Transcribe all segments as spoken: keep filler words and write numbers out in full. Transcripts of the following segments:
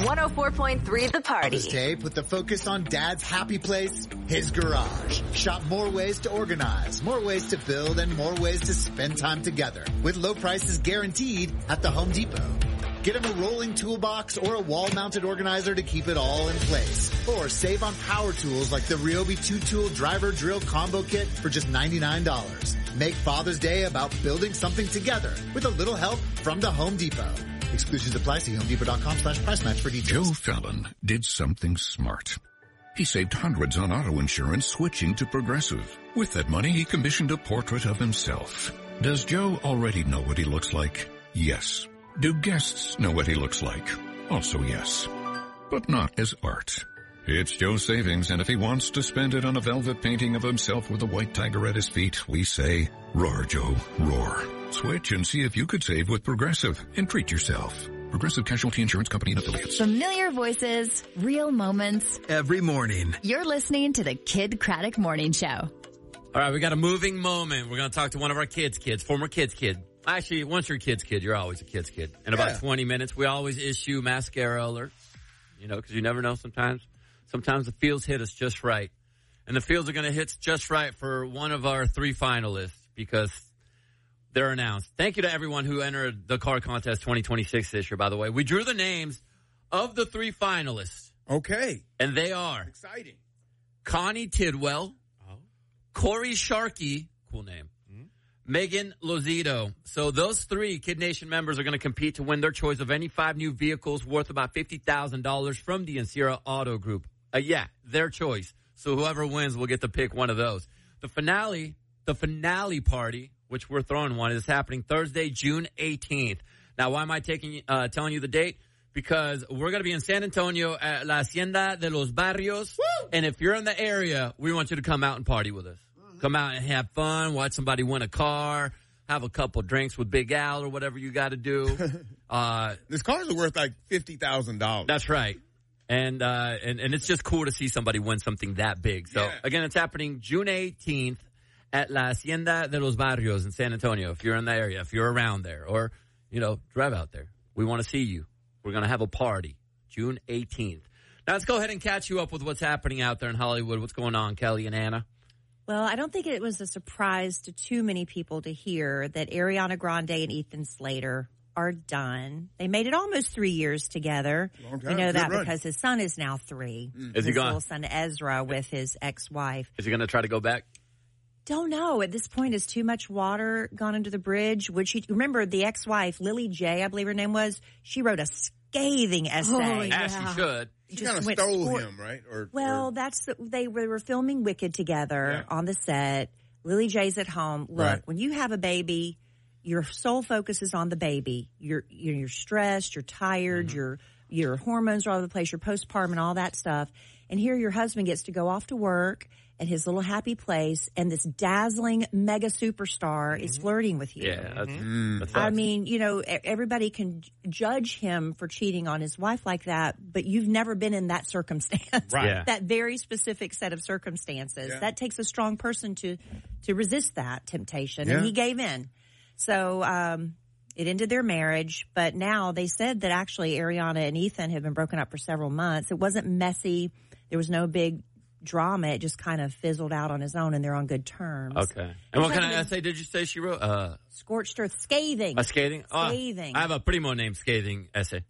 one oh four point three The Party. Father's Day put the focus on Dad's happy place, his garage. Shop more ways to organize, more ways to build, and more ways to spend time together. With low prices guaranteed at the Home Depot. Get him a rolling toolbox or a wall-mounted organizer to keep it all in place. Or save on power tools like the Ryobi two-tool driver drill combo kit for just ninety-nine dollars. Make Father's Day about building something together with a little help from the Home Depot. Exclusions apply. See homedepot.com slash price match for details. Joe Fallon did something smart. He saved hundreds on auto insurance switching to Progressive. With that money, he commissioned a portrait of himself. Does Joe already know what he looks like? Yes. Do guests know what he looks like? Also yes. But not as art. It's Joe's savings, and if he wants to spend it on a velvet painting of himself with a white tiger at his feet, we say, roar, Joe, roar. Switch and see if you could save with Progressive and treat yourself. Progressive Casualty Insurance Company and Affiliates. Familiar voices, real moments. Every morning. You're listening to the Kid Craddock Morning Show. All right, we got a moving moment. We're going to talk to one of our kids' kids, former kids' kid. Actually, once you're a kid's kid, you're always a kid's kid. In about yeah. twenty minutes, we always issue mascara alerts, you know, because you never know sometimes. Sometimes the fields hit us just right. And the fields are going to hit just right for one of our three finalists because they're announced. Thank you to everyone who entered the car contest twenty twenty-six this year, by the way. We drew the names of the three finalists. Okay. And they are exciting. Connie Tidwell, oh. Corey Sharkey, cool name, mm-hmm. Megan Lozito. So those three Kid Nation members are going to compete to win their choice of any five new vehicles worth about fifty thousand dollars from the Ancira Auto Group. Uh, yeah, their choice. So whoever wins will get to pick one of those. The finale, the finale party, which we're throwing one, is happening Thursday, June eighteenth. Now, why am I taking, uh, telling you the date? Because we're going to be in San Antonio at La Hacienda de los Barrios. Woo! And if you're in the area, we want you to come out and party with us. Mm-hmm. Come out and have fun, watch somebody win a car, have a couple drinks with Big Al or whatever you got to do. uh, These cars are worth like fifty thousand dollars. That's right. And, uh, and, and it's just cool to see somebody win something that big. So yeah. Again, it's happening June eighteenth at La Hacienda de los Barrios in San Antonio. If you're in the area, if you're around there, or, you know, drive out there. We want to see you. We're going to have a party June eighteenth. Now let's go ahead and catch you up with what's happening out there in Hollywood. What's going on, Kelly and Anna? Well, I don't think it was a surprise to too many people to hear that Ariana Grande and Ethan Slater are done. They made it almost three years together. Long time. We know Good that run. because his son is now three. Mm. Is he his gone? little son Ezra with his ex-wife. Is he going to try to go back? Don't know. At this point, is too much water gone under the bridge? Would she remember the ex-wife, Lily J, I believe her name was? She wrote a scathing essay. Oh, yeah. As she should. She kind of stole sport. him, right? Or well, or... that's the, they were filming Wicked together yeah. on the set. Lily J's at home. Look, right. when you have a baby, your sole focus is on the baby. You're you're, you're stressed. You're tired. Mm-hmm. Your your hormones are all over the place. You're postpartum and all that stuff. And here, your husband gets to go off to work at his little happy place, and this dazzling mega superstar mm-hmm. is flirting with you. Yeah, that's, mm-hmm. that's I mean, you know, everybody can judge him for cheating on his wife like that, but you've never been in that circumstance. Right. Yeah. That very specific set of circumstances. Yeah. That takes a strong person to to resist that temptation, Yeah. and he gave in. So um it ended their marriage, but now they said that actually Ariana and Ethan have been broken up for several months. It wasn't messy. There was no big drama. It just kind of fizzled out on his own, and they're on good terms. Okay. And what kind of essay did you say she wrote? Uh, Scorched earth, scathing. a scathing? Scathing. Oh, I have a primo named Scathing essay.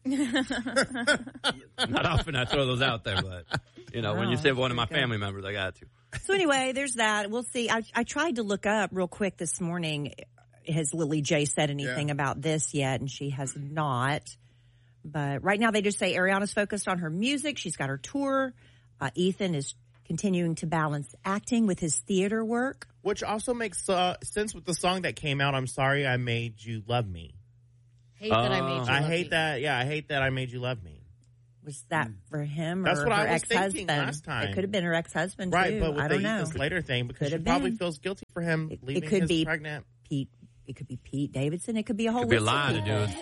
Not often I throw those out there, but, you know, when you Oh, say one of my okay. family members, I got to. So anyway, there's that. We'll see. I, I tried to look up real quick this morning. Has Lily J said anything Yeah. about this yet? And she has not. But right now they just say Ariana's focused on her music. She's got her tour. Uh, Ethan is continuing to balance acting with his theater work. Which also makes uh, sense with the song that came out, I'm Sorry I Made You Love Me. Hate that I made you I love hate me. that. Yeah, I hate that I made you love me. Was that for him or That's what her I was ex-husband? thinking last time. It could have been her ex-husband Right, too. but with I the don't know. Ethan Slater thing, because Could she have probably been. feels guilty for him It, leaving it could his be pregnant. Pete. It could be Pete Davidson. It could be a whole Could be a list of line of people. dudes.